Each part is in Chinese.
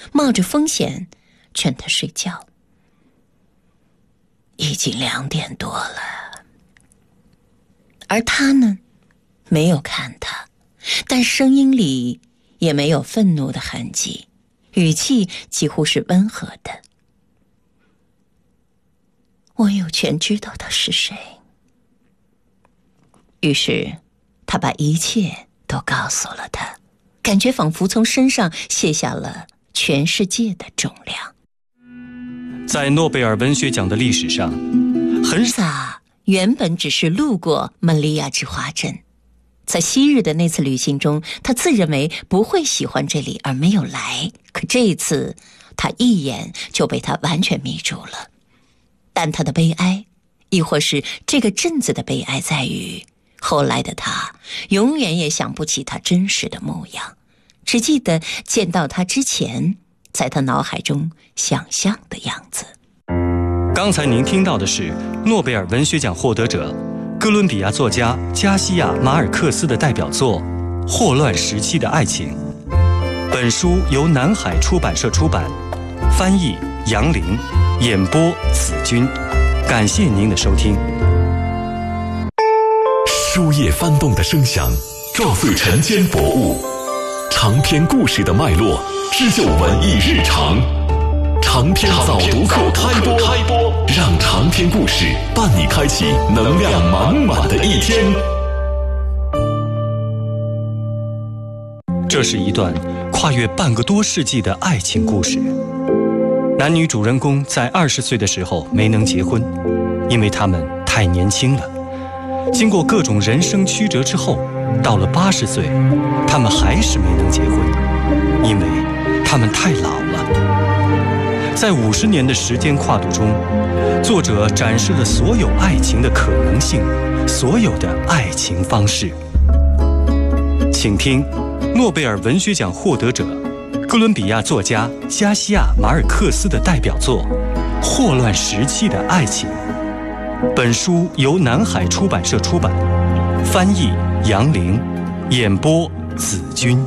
冒着风险劝他睡觉。已经2点多了，而他呢，没有看他，但声音里也没有愤怒的痕迹，语气几乎是温和的。我有权知道他是谁。于是他把一切都告诉了他，感觉仿佛从身上卸下了全世界的重量。 在诺贝尔文学奖的历史上，很少原本只是路过孟利亚之花镇，在昔日的那次旅行中，他自认为不会喜欢这里而没有来，可这一次他一眼就被他完全迷住了。但他的悲哀，亦或是这个镇子的悲哀，在于后来的他永远也想不起他真实的模样，只记得见到他之前在他脑海中想象的样子。 刚才您听到的是诺贝尔文学奖获得者哥伦比亚作家加西亚·马尔克斯的代表作《霍乱时期的爱情》。本书由南海出版社出版，翻译杨林，演播子君。感谢您的收听。 书页翻动的声响，撞碎晨间薄雾；长篇故事的脉络，织就文艺日常。长篇早读课开播，让长篇故事伴你开启能量满满的一天。 这是一段跨越半个多世纪的爱情故事。男女主人公在20岁的时候没能结婚，因为他们太年轻了。经过各种人生曲折之后，到了80岁，他们还是没能结婚，因为他们太老了。在50年的时间跨度中，作者展示了所有爱情的可能性，所有的爱情方式。请听诺贝尔文学奖获得者哥伦比亚作家加西亚·马尔克斯的代表作《霍乱时期的爱情》。本书由南海出版社出版，翻译杨林，演播子君。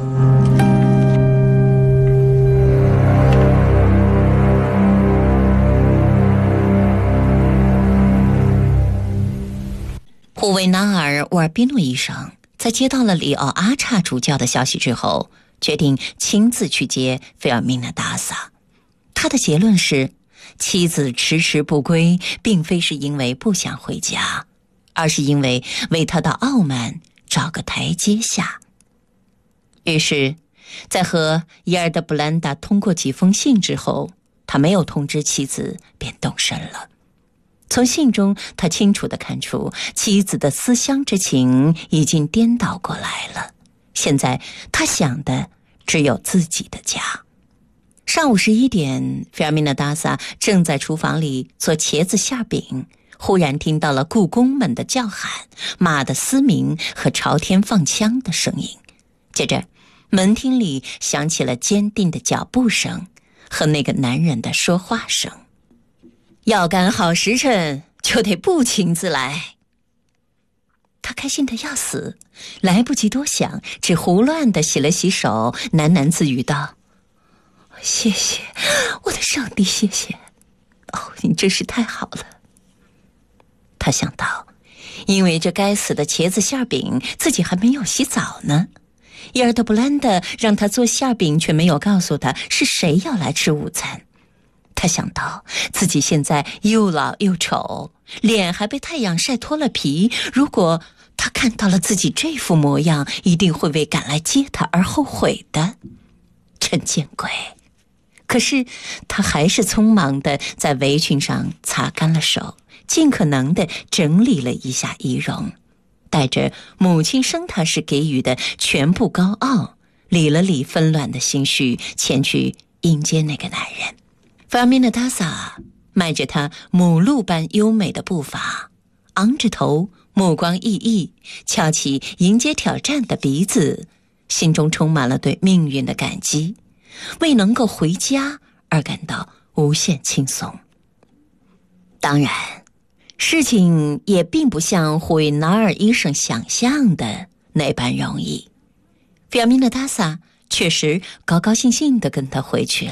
胡维纳尔·沃尔宾诺医生在接到了里奥阿查主教的消息之后，决定亲自去接费尔米娜·达萨。他的结论是，妻子迟迟不归，并非是因为不想回家，而是因为为他的傲慢找个台阶下。于是，在和伊尔德布兰达通过几封信之后，他没有通知妻子，便动身了。从信中，他清楚地看出妻子的思乡之情已经颠倒过来了。现在他想的只有自己的家。上午11点，费尔米娜·达萨正在厨房里做茄子馅饼，忽然听到了故宫们的叫喊、马的嘶鸣和朝天放枪的声音。接着，门厅里响起了坚定的脚步声和那个男人的说话声。要赶好时辰，就得不请自来。他开心得要死，来不及多想，只胡乱地洗了洗手，喃喃自语道：谢谢，我的上帝，谢谢！哦，你真是太好了。他想到，因为这该死的茄子馅饼，自己还没有洗澡呢。伊尔德布兰德让他做馅饼，却没有告诉他是谁要来吃午餐。他想到自己现在又老又丑，脸还被太阳晒脱了皮，如果他看到了自己这副模样，一定会为赶来接他而后悔的。真见鬼！可是他还是匆忙地在围裙上擦干了手，尽可能地整理了一下仪容，带着母亲生他时给予的全部高傲，理了理纷乱的心绪，前去迎接那个男人。费尔米娜·达萨迈着他母鹿般优美的步伐，昂着头，目光熠熠，翘起迎接挑战的鼻子，心中充满了对命运的感激，为能够回家而感到无限轻松。当然，事情也并不像胡维纳尔医生想象的那般容易。费尔米娜·达萨确实高高兴兴地跟他回去